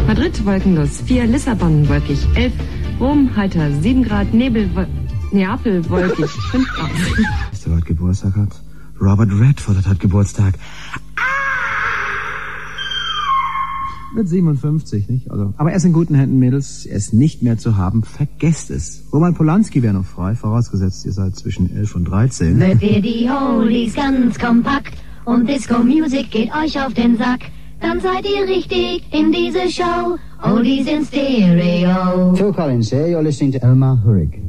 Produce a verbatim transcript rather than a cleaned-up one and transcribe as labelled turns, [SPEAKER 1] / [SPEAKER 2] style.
[SPEAKER 1] Madrid wolkenlos vier, Lissabon wolkig elf, Rom heiter sieben Grad, Nebel, Wo- Neapel wolkig fünf Grad.
[SPEAKER 2] Wisst ihr, wer Geburtstag hat? Robert Redford hat Geburtstag. Wird siebenundfünfzig, nicht? Also, aber er ist in guten Händen, Mädels. Er ist nicht mehr zu haben. Vergesst es. Roman Polanski wäre noch frei, vorausgesetzt, ihr seid zwischen elf und dreizehn.
[SPEAKER 3] Wird ihr die Oldies ganz kompakt und Disco-Music geht euch auf den Sack, dann seid ihr richtig in diese Show. Oldies in Stereo.
[SPEAKER 4] Phil Collins here, you're listening to Elmar Hurrig.